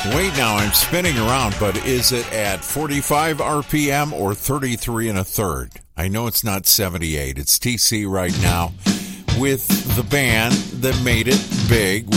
Wait now, I'm spinning around, but is it at 45 RPM or 33 1/3? I know it's not 78. It's TC right now with the band that made it big.